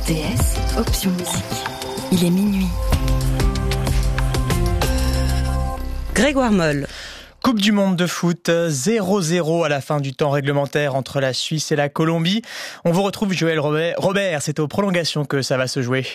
RTS, option musique. Il est minuit. Grégoire Moll. Coupe du monde de foot, 0-0 à la fin du temps réglementaire entre la Suisse et la Colombie. On vous retrouve Joël Robert, c'est aux prolongations que ça va se jouer.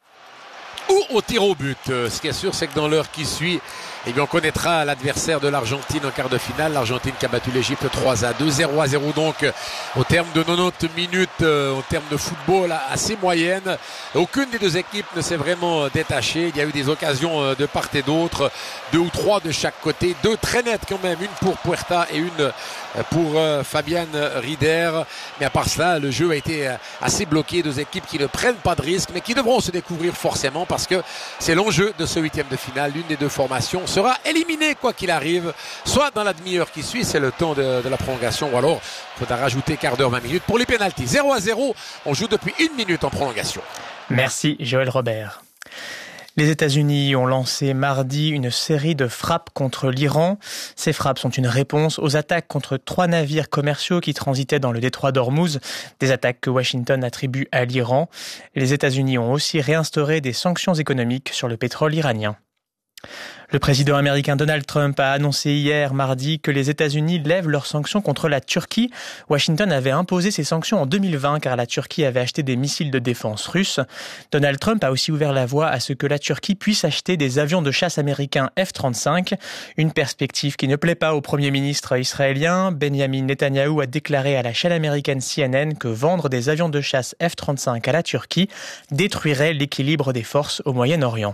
Ou au tir au but. Ce qui est sûr, c'est que dans l'heure qui suit, on connaîtra l'adversaire de l'Argentine en quart de finale. L'Argentine qui a battu l'Égypte 3-2, 0-0 donc au terme de 90 minutes, au terme de football assez moyenne. Aucune des deux équipes ne s'est vraiment détachée. Il y a eu des occasions de part et d'autre, 2 ou 3 de chaque côté, 2 très nettes quand même, une pour Puerta et une pour Fabian Rieder. Mais à part cela, le jeu a été assez bloqué. 2 équipes qui ne prennent pas de risques, mais qui devront se découvrir forcément parce que c'est l'enjeu de ce 8e de finale. L'une des deux formations sera éliminée quoi qu'il arrive, soit dans la demi-heure qui suit, c'est le temps de la prolongation, ou alors il faudra rajouter quart d'heure, 20 minutes pour les pénaltys. 0-0, on joue depuis 1 minute en prolongation. Merci Joël Robert. Les États-Unis ont lancé mardi une série de frappes contre l'Iran. Ces frappes sont une réponse aux attaques contre 3 navires commerciaux qui transitaient dans le détroit d'Ormuz, des attaques que Washington attribue à l'Iran. Les États-Unis ont aussi réinstauré des sanctions économiques sur le pétrole iranien. Le président américain Donald Trump a annoncé hier mardi que les États-Unis lèvent leurs sanctions contre la Turquie. Washington avait imposé ces sanctions en 2020 car la Turquie avait acheté des missiles de défense russes. Donald Trump a aussi ouvert la voie à ce que la Turquie puisse acheter des avions de chasse américains F-35, une perspective qui ne plaît pas au Premier ministre israélien. Benjamin Netanyahou a déclaré à la chaîne américaine CNN que vendre des avions de chasse F-35 à la Turquie détruirait l'équilibre des forces au Moyen-Orient.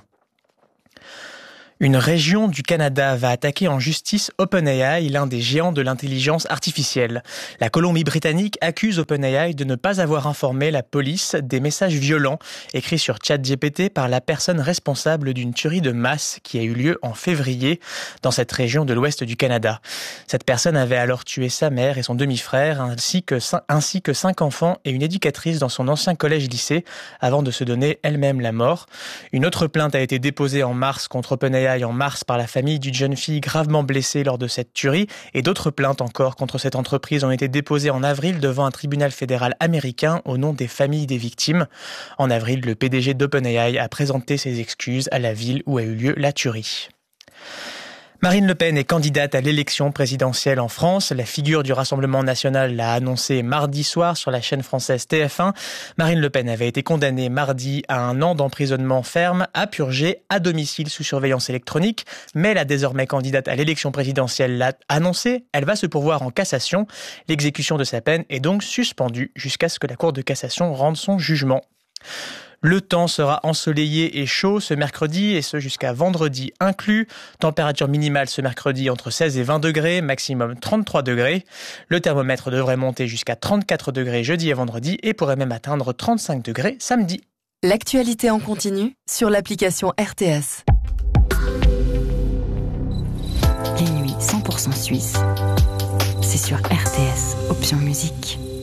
Une région du Canada va attaquer en justice OpenAI, l'un des géants de l'intelligence artificielle. La Colombie-Britannique accuse OpenAI de ne pas avoir informé la police des messages violents écrits sur ChatGPT par la personne responsable d'une tuerie de masse qui a eu lieu en février dans cette région de l'ouest du Canada. Cette personne avait alors tué sa mère et son demi-frère ainsi que 5 enfants et une éducatrice dans son ancien collège-lycée avant de se donner elle-même la mort. Une autre plainte a été déposée en mars contre OpenAI en mars par la famille d'une jeune fille gravement blessée lors de cette tuerie et d'autres plaintes encore contre cette entreprise ont été déposées en avril devant un tribunal fédéral américain au nom des familles des victimes. En avril, le PDG d'OpenAI a présenté ses excuses à la ville où a eu lieu la tuerie. Marine Le Pen est candidate à l'élection présidentielle en France. La figure du Rassemblement national l'a annoncé mardi soir sur la chaîne française TF1. Marine Le Pen avait été condamnée mardi à 1 an d'emprisonnement ferme à purger à domicile sous surveillance électronique. Mais la désormais candidate à l'élection présidentielle l'a annoncé. Elle va se pourvoir en cassation. L'exécution de sa peine est donc suspendue jusqu'à ce que la Cour de cassation rende son jugement. Le temps sera ensoleillé et chaud ce mercredi et ce jusqu'à vendredi inclus. Température minimale ce mercredi entre 16 et 20 degrés, maximum 33 degrés. Le thermomètre devrait monter jusqu'à 34 degrés jeudi et vendredi et pourrait même atteindre 35 degrés samedi. L'actualité en continu sur l'application RTS. Les nuits 100% suisses, c'est sur RTS, option musique.